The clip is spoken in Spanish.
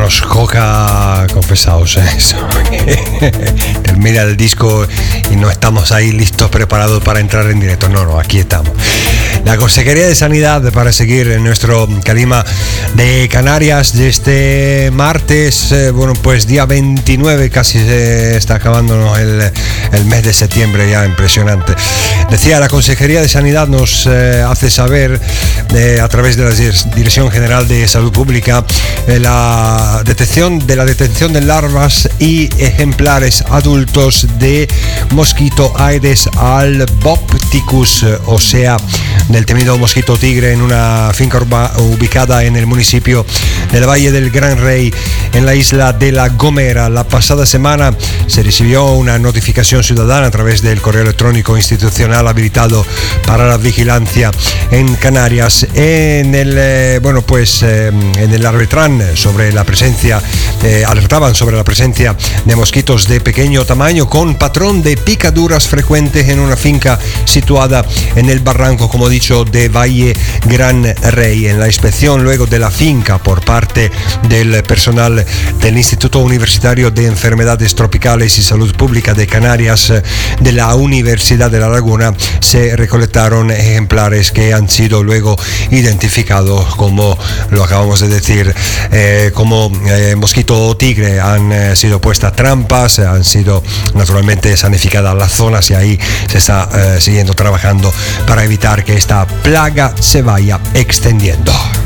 nos coca, confesaos eso. Termina el disco y no estamos ahí listos, preparados para entrar en directo. No, aquí estamos. La Consejería de Sanidad, para seguir en nuestro clima de Canarias de este martes, pues día 29, casi se está acabándonos el mes de septiembre, ya impresionante. Decía, la Consejería de Sanidad nos hace saber a través de la Dirección General de Salud Pública la detención de larvas y ejemplares adultos de mosquito Aedes albopicus, o sea, del temido mosquito tigre, en una finca ubicada en el municipio del Valle del Gran Rey, en la isla de La Gomera. La pasada semana se recibió una notificación ciudadana a través del correo electrónico institucional habilitado para la vigilancia en Canarias. En el Arbitran alertaban sobre la presencia de mosquitos de pequeño tamaño con patrón de picaduras frecuentes en una finca situada en el barranco, como dicho, de Valle Gran Rey. En la inspección luego de la finca por parte del personal del Instituto Universitario de Enfermedades Tropicales y Salud Pública de Canarias de la Universidad de La Laguna, se recolectaron ejemplares que han sido luego identificados como, lo acabamos de decir, como mosquito tigre. Han sido puestas trampas, han sido naturalmente sanificadas las zonas y ahí se está siguiendo trabajando para evitar que esta plaga se vaya extendiendo.